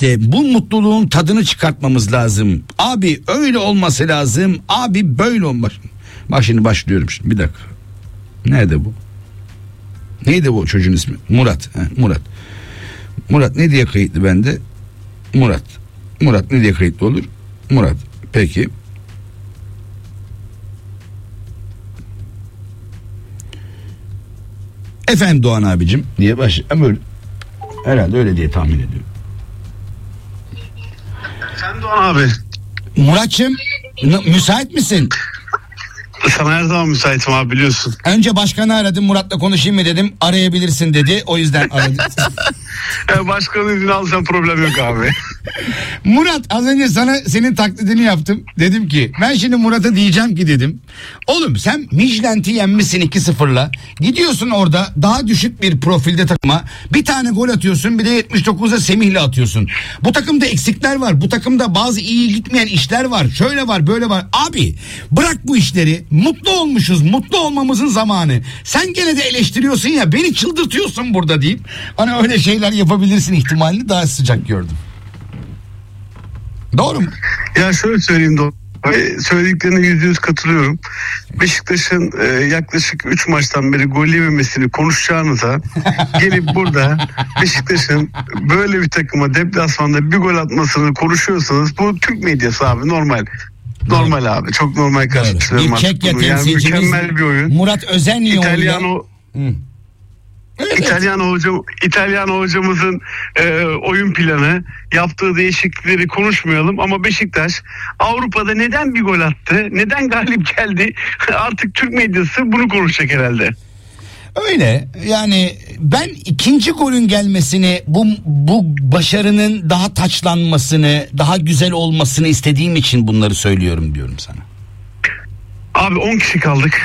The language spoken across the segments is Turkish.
İşte bu mutluluğun tadını çıkartmamız lazım. Abi öyle olması lazım. Abi böyle olması. Bak şimdi başlıyorum şimdi, bir dakika. Nerede bu? Neydi bu çocuğun ismi? Murat. Murat. Murat ne diye kayıtlı bende? Murat. Murat ne diye kayıtlı olur? Murat. Peki. Efendim Doğan abicim diye böyle. Herhalde öyle diye tahmin ediyorum. Sen Doğan abi. Muratçım müsait misin? Sana her zaman müsaitim abi, biliyorsun. Önce başkanı aradım, Murat'la konuşayım mı dedim. Arayabilirsin dedi, o yüzden aradım. Başkanın izni alsam problem yok abi. Murat, az önce sana senin taklidini yaptım. Dedim ki ben şimdi Murat'a diyeceğim ki dedim. Oğlum sen Midtjylland'i yenmişsin 2-0'la. Gidiyorsun orada daha düşük bir profilde takıma. Bir tane gol atıyorsun, bir de 79'da Semih'le atıyorsun. Bu takımda eksikler var. Bu takımda bazı iyi gitmeyen işler var. Şöyle var, böyle var. Abi bırak bu işleri. Mutlu olmuşuz. Mutlu olmamızın zamanı. Sen gene de eleştiriyorsun ya, beni çıldırtıyorsun burada deyip hani öyle şeyler yapabilirsin ihtimalini daha sıcak gördüm. Doğru mu? Ya şöyle söyleyeyim Doğan. Söylediklerine %100 katılıyorum. Beşiktaş'ın yaklaşık 3 maçtan beri gol yememesini konuşacağınıza gelip burada Beşiktaş'ın böyle bir takıma deplasmanda bir gol atmasını konuşuyorsanız bu Türk medyası abi, normal. Normal abi, çok normal karşılıyorum. Bir Çekya temsilcimiz yani mükemmel bir oyun. Murat Özenli İtalyano İtalyan hocamızın oyun planı, yaptığı değişiklikleri konuşmayalım ama Beşiktaş Avrupa'da neden bir gol attı, neden galip geldi, artık Türk medyası bunu konuşacak herhalde. Öyle yani, ben ikinci golün gelmesini, bu başarının daha taçlanmasını, daha güzel olmasını istediğim için bunları söylüyorum diyorum sana. Abi 10 kişi kaldık.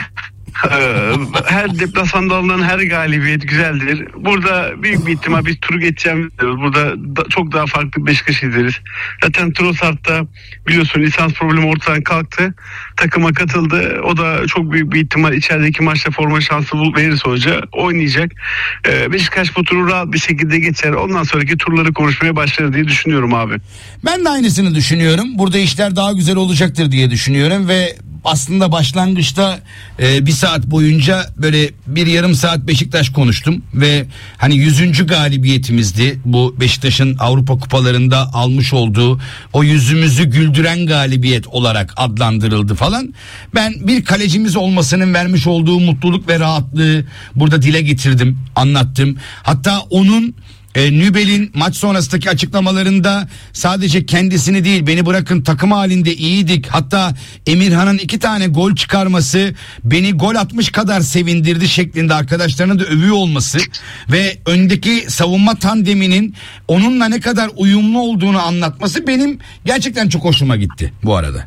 Her deplasmanda alınan her galibiyet güzeldir. Burada büyük bir ihtimal biz turu geçeceğimiz diyoruz. Burada çok daha farklı Beşiktaş izleriz. Zaten Trossard'da biliyorsun lisans problemi ortadan kalktı. Takıma katıldı. O da çok büyük bir ihtimal içerideki maçta forma şansı verirse hoca oynayacak. Beşiktaş bu turu rahat bir şekilde geçer. Ondan sonraki turları konuşmaya başlar diye düşünüyorum abi. Ben de aynısını düşünüyorum. Burada işler daha güzel olacaktır diye düşünüyorum ve aslında başlangıçta bir saat boyunca böyle bir yarım saat Beşiktaş konuştum ve hani 100. galibiyetimizdi bu Beşiktaş'ın Avrupa kupalarında almış olduğu o yüzümüzü güldüren galibiyet olarak adlandırıldı falan. Ben bir kalecimiz olmasının vermiş olduğu mutluluk ve rahatlığı burada dile getirdim, anlattım. Hatta onun Nübel'in maç sonrasındaki açıklamalarında sadece kendisini değil, beni bırakın takım halinde iyiydik, hatta Emirhan'ın 2 tane gol çıkarması beni gol atmış kadar sevindirdi şeklinde arkadaşlarına da övüyor olması ve öndeki savunma tandeminin onunla ne kadar uyumlu olduğunu anlatması benim gerçekten çok hoşuma gitti bu arada.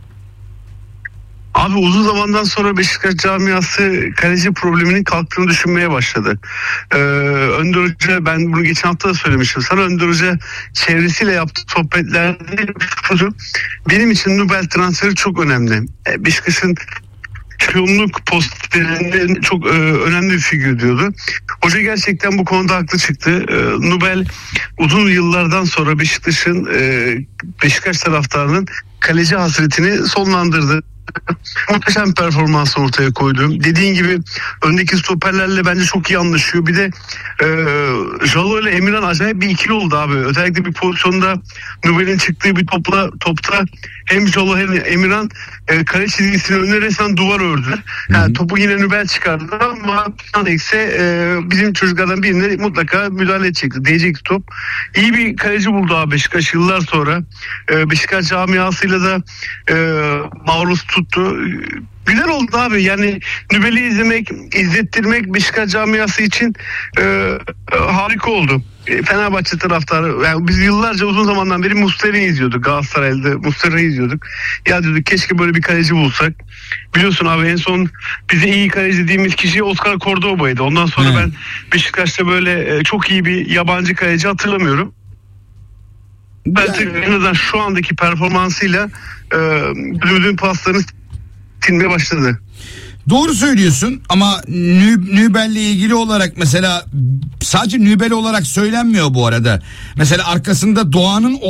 Abi uzun zamandan sonra Beşiktaş camiası kaleci probleminin kalktığını düşünmeye başladı. Önder Hoca, ben bunu geçen hafta da söylemiştim sana, Önder Hoca çevresiyle yaptığı sohbetlerde benim için Nübel transferi çok önemli. Beşiktaş'ın şampiyonluk postlerinde çok önemli bir figür diyordu. Hoca gerçekten bu konuda haklı çıktı. Nübel uzun yıllardan sonra Beşiktaş'ın Beşiktaş taraftarının kaleci hasretini sonlandırdı. Muhteşem performans ortaya koydu. Dediğin gibi öndeki stoperlerle bence çok iyi anlaşıyor. Bir de Jalo ile Emirhan acayip bir ikili oldu abi. Özellikle bir pozisyonda Nübel'in çıktığı bir topta hem Jalo hem Emirhan kale çizgisinin önüne resmen duvar ördü. Yani topu yine Nübel çıkardı ama bizim çocuklardan birine mutlaka müdahale edecekti. Değecekti top. İyi bir kaleci buldu abi Beşiktaş yıllar sonra. Beşiktaş camiasıyla da maruz tuttu. Güzel oldu abi. Yani Nübel'i izlettirmek Beşiktaş camiası için harika oldu. Fenerbahçe taraftarı, yani biz yıllarca uzun zamandan beri Muslera'yı izliyorduk. Galatasaray'da Muslera'yı izliyorduk. Ya diyorduk keşke böyle bir kaleci bulsak. Biliyorsun abi, en son bize iyi kaleci dediğimiz kişi Oscar Cordoba'ydı. Ondan sonra ben Beşiktaş'ta böyle çok iyi bir yabancı kaleci hatırlamıyorum. Belki en azından şu andaki performansıyla gözümüzün paslarını silmeye başladı. Doğru söylüyorsun ama Nübel'le ilgili olarak mesela sadece Nübel olarak söylenmiyor bu arada. Mesela arkasında Doğan'ın